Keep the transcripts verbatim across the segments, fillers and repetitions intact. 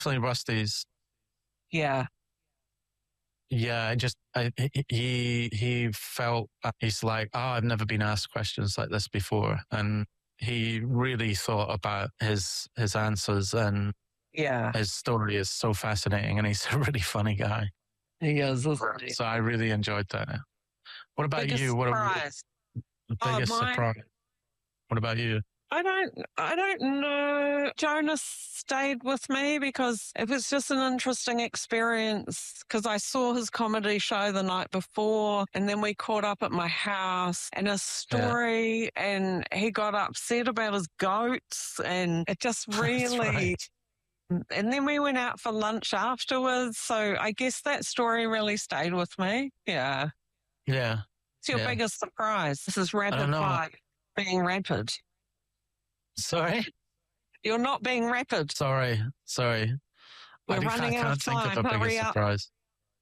definitely Rusty's. Yeah. Yeah, I just, I, he, he felt, he's like, oh, I've never been asked questions like this before. And he really thought about his, his answers, and yeah, his story is so fascinating, and he's a really funny guy. He is, isn't he? So I really enjoyed that. What about Biggest you? What surprise. The biggest oh, surprise. What about you? I don't, I don't know. Jonas stayed with me because it was just an interesting experience, because I saw his comedy show the night before, and then we caught up at my house, and his story, yeah. and he got upset about his goats, and it just really, right. and then we went out for lunch afterwards. So I guess that story really stayed with me. Yeah. Yeah. It's your yeah. biggest surprise. This is rapid fire, being rapid. Sorry? You're not being rapid. Sorry, sorry. We're I, running I out can't of think time. of a Hurry biggest up. surprise.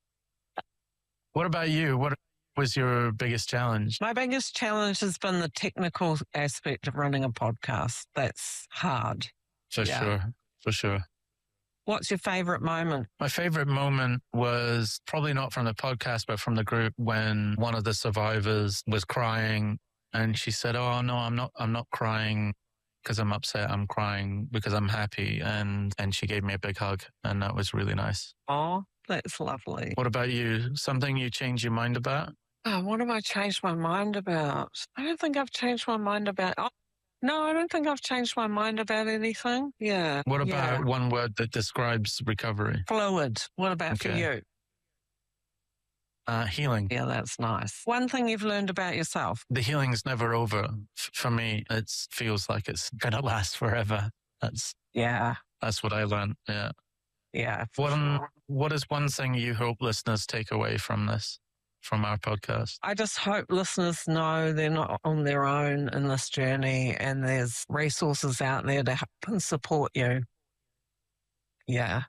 What about you? What was your biggest challenge? My biggest challenge has been the technical aspect of running a podcast. That's hard. For yeah. sure, for sure. What's your favorite moment? My favorite moment was probably not from the podcast, but from the group, when one of the survivors was crying, and she said, "Oh no, I'm not. I'm not crying because I'm upset. I'm crying because I'm happy." And and she gave me a big hug, and that was really nice. Oh, that's lovely. What about you? Something you changed your mind about? Oh, what have I changed my mind about? I don't think I've changed my mind about. Oh, no, I don't think I've changed my mind about anything. Yeah. What about yeah. one word that describes recovery? Fluid. What about okay. for you? Uh, healing. Yeah, that's nice. One thing you've learned about yourself. The healing's never over. F- for me, it feels like it's going to last forever. That's yeah. That's what I learned. Yeah. Yeah. What, um, what is one thing you hope listeners take away from this, from our podcast? I just hope listeners know they're not on their own in this journey, and there's resources out there to help and support you. Yeah.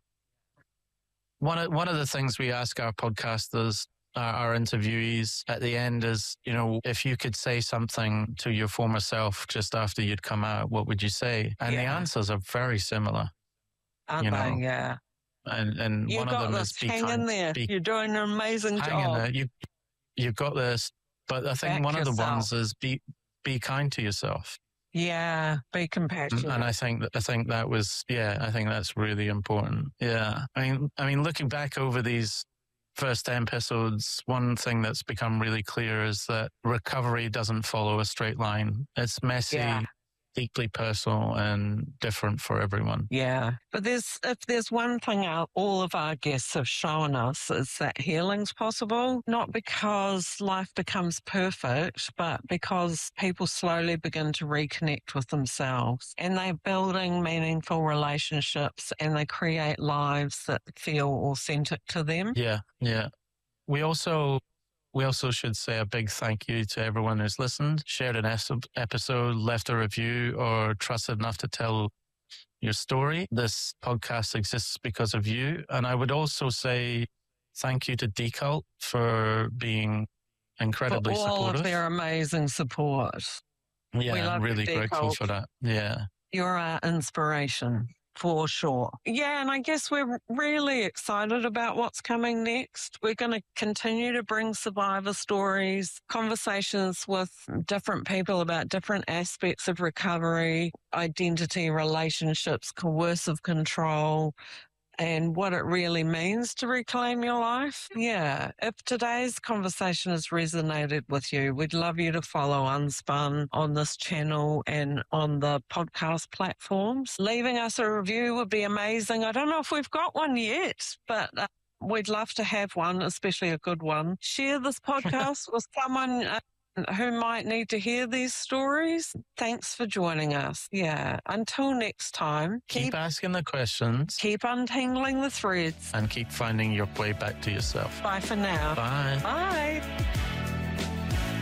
One of, one of the things we ask our podcasters, our, our interviewees at the end is, you know, if you could say something to your former self just after you'd come out, what would you say? And yeah. the answers are very similar. Aren't you they? know? Yeah. And, and you one got of them this. is be hang kind, in there. be, You're doing an amazing hang job. In there. You, you've got this. But I think Back one yourself. of the ones is be be kind to yourself. Yeah, be compassionate. And I think that I think that was yeah, I think that's really important. Yeah. I mean I mean looking back over these first ten episodes, one thing that's become really clear is that recovery doesn't follow a straight line. It's messy, yeah. deeply personal, and different for everyone. Yeah. But there's if there's one thing our, all of our guests have shown us, is that healing's possible, not because life becomes perfect, but because people slowly begin to reconnect with themselves, and they're building meaningful relationships, and they create lives that feel authentic to them. Yeah, yeah. We also We also should say a big thank you to everyone who's listened, shared an episode, left a review, or trusted enough to tell your story. This podcast exists because of you. And I would also say thank you to Decult for being incredibly for all supportive. Of their amazing support. Yeah, I'm really grateful for that. Yeah. You're our inspiration. For sure. Yeah, and I guess we're really excited about what's coming next. We're going to continue to bring survivor stories, conversations with different people about different aspects of recovery, identity, relationships, coercive control, and what it really means to reclaim your life. Yeah. If today's conversation has resonated with you, we'd love you to follow Unspun on this channel and on the podcast platforms. Leaving us a review would be amazing. I don't know if we've got one yet, but uh, we'd love to have one, especially a good one. Share this podcast with someone uh, who might need to hear these stories. Thanks for joining us. Yeah. Until next time, keep, keep asking the questions, keep untangling the threads, and keep finding your way back to yourself. Bye for now. Bye. Bye.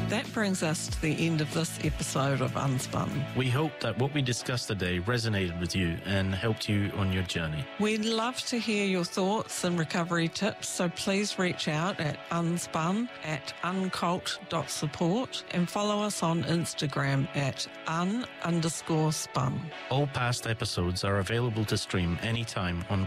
That brings us to the end of this episode of Unspun. We hope that what we discussed today resonated with you and helped you on your journey. We'd love to hear your thoughts and recovery tips, so please reach out at unspun at uncult dot support and follow us on Instagram at un underscore spun. All past episodes are available to stream anytime on